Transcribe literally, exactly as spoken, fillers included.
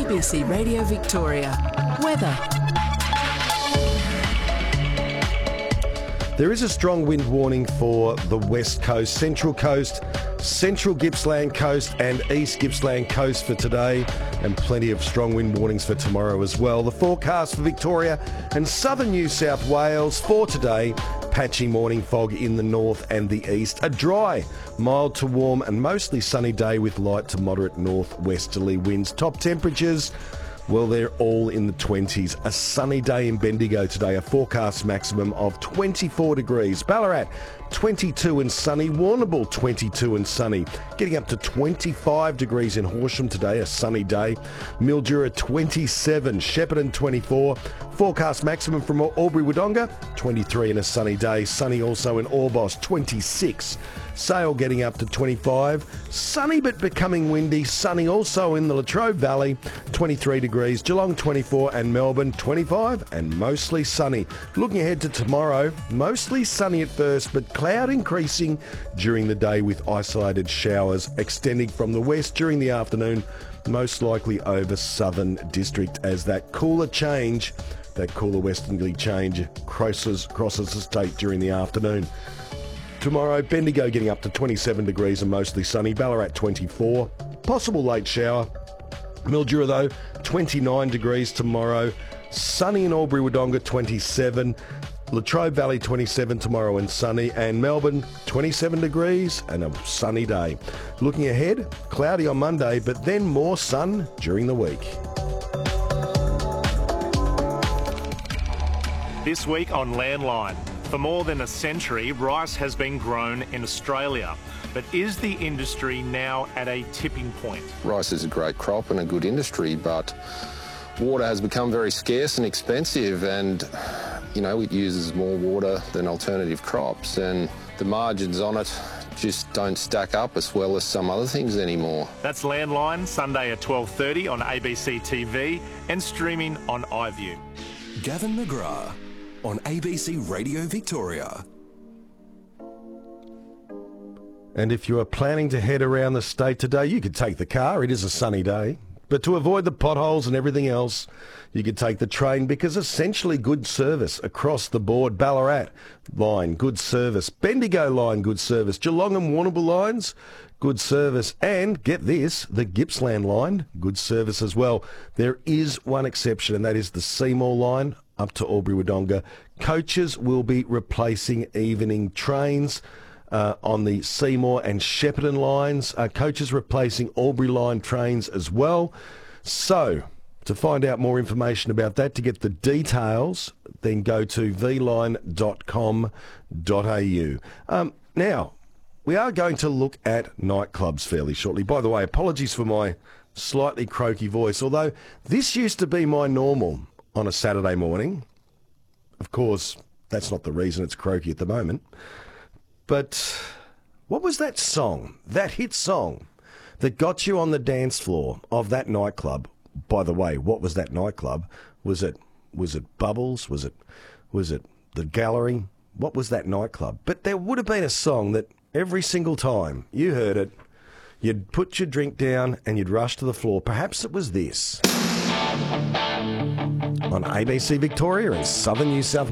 B C Radio Victoria. Weather. There is a strong wind warning for the West Coast, Central Coast, Central Gippsland Coast and East Gippsland Coast for today, and plenty of strong wind warnings for tomorrow as well. The forecast for Victoria and southern New South Wales for today: patchy morning fog in the north and the east. A dry, mild to warm and mostly sunny day with light to moderate northwesterly winds. Top temperatures, well, they're all in the twenties. A sunny day in Bendigo today, a forecast maximum of twenty-four degrees. Ballarat, twenty-two and sunny. Warrnambool, twenty-two and sunny. Getting up to twenty-five degrees in Horsham today, a sunny day. Mildura, twenty-seven. Shepparton, twenty-four. Forecast maximum from Albury-Wodonga, twenty-three and a sunny day. Sunny also in Orbost, twenty-six. Sale getting up to twenty-five. Sunny but becoming windy. Sunny also in the Latrobe Valley, twenty-three degrees. Geelong, twenty-four, and Melbourne, twenty-five, and mostly sunny. Looking ahead to tomorrow, mostly sunny at first, but cloud increasing during the day with isolated showers extending from the west during the afternoon, most likely over southern district as that cooler change, that cooler westerly change crosses, crosses the state during the afternoon. Tomorrow, Bendigo getting up to twenty-seven degrees and mostly sunny. Ballarat, twenty-four. Possible late shower. Mildura, though, twenty-nine degrees tomorrow. Sunny in Albury-Wodonga, twenty-seven. Latrobe Valley, twenty-seven tomorrow and sunny. And Melbourne, twenty-seven degrees and a sunny day. Looking ahead, cloudy on Monday, but then more sun during the week. This week on Landline. For more than a century, rice has been grown in Australia. But is the industry now at a tipping point? Rice is a great crop and a good industry, but water has become very scarce and expensive, and, you know, it uses more water than alternative crops, and the margins on it just don't stack up as well as some other things anymore. That's Landline, Sunday at twelve thirty on A B C T V and streaming on iView. Gavin McGrath on A B C Radio Victoria. And if you are planning to head around the state today, you could take the car. It is a sunny day. But to avoid the potholes and everything else, you could take the train, because essentially good service across the board. Ballarat line, good service. Bendigo line, good service. Geelong and Warrnambool lines, good service. And get this, the Gippsland line, good service as well. There is one exception, and that is the Seymour line up to Albury-Wodonga. Coaches will be replacing evening trains uh, on the Seymour and Shepparton lines. Uh, coaches replacing Albury line trains as well. So, to find out more information about that, to get the details, then go to v line dot com dot a u. Um, now, we are going to look at nightclubs fairly shortly. By the way, apologies for my slightly croaky voice, although this used to be my normal on a Saturday morning. Of course, that's not the reason it's croaky at the moment. But what was that song, that hit song, that got you on the dance floor of that nightclub? By the way, what was that nightclub? Was it was it Bubbles? Was it was it the Gallery? What was that nightclub? But there would have been a song that every single time you heard it, you'd put your drink down and you'd rush to the floor. Perhaps it was this. On A B C Victoria in southern New South